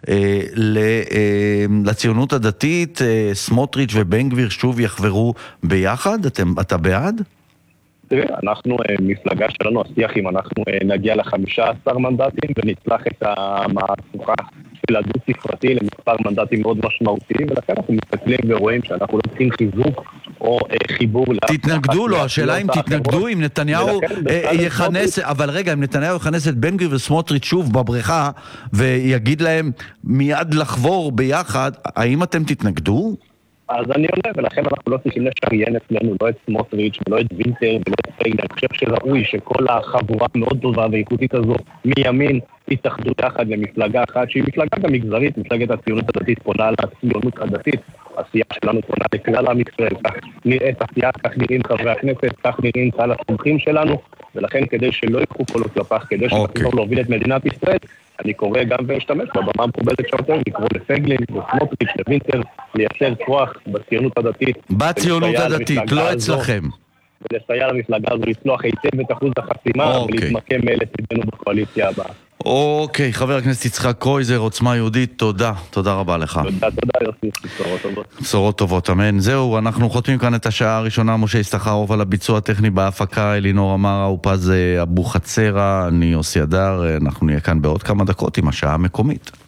לציונות הדתית, סמוטריץ' ובן גביר שוב יחברו ביחד? אתה בעד? תראה, אנחנו, מפלגה שלנו, השיח אם אנחנו נגיע ל15 מנדטים ונצלח את המהפכה של הדו ספרתי למספר מנדטים מאוד משמעותיים, ולכן אנחנו מסתכלים ורואים שאנחנו לא צריכים חיזוק או חיבור. תתנגדו לו, השאלה אם תתנגדו, אם נתניהו יכנס, אבל רגע, אם נתניהו יכנס את בן גביר וסמוטריץ' שוב בבריכה ויגיד להם מיד לחבור ביחד, האם אתם תתנגדו? אז אני עולה, ולכן אנחנו לא צריכים לשריין אצלנו, לא את סמוטריץ' ולא את וינטר ולא את פייגלין. אני חושב שראוי שכל החבורה מאוד טובה ואיכותית הזו מימין יתאחדו יחד למפלגה אחת, שהיא מפלגה גם מגזרית, מפלגת הציונות הדתית פונה לציונות הדתית, הסיעה שלנו פונה לכלל עם ישראל, כך נראית הסיעה, כך נראים חברי הכנסת, כך נראים קהל התומכים שלנו, ולכן כדי שלא יקחו קולות לפח, כדי שנחזור להוביל את מדינת ישראל, אני קורא גם ולהשתמש בבמה המקובלת שלנו, לקרוא לפייגלין, לסמוטריץ', לוינטר, לייצר כוח בציונות הדתית. בציונות הדתית, לא אצלכם. ולסייע למפלגה הזו לצלוח היטב את אחוז החסימה, ולהתמקם לצידנו בקואליציה הבאה. אוקיי, חבר הכנסת יצחק קרויזר, עוצמה יהודית, תודה ירבה לך. תודה יוסי, בשורות טובות. בשורות טובות, אמן. זהו, אנחנו חותמים כאן את השעה הראשונה, משה יששכרוב על הביצוע הטכני בהפקה, אלינור אמרה, אופז אבו חצרה, אני יוסי אדר, אנחנו נהיה כאן בעוד כמה דקות עם השעה המקומית.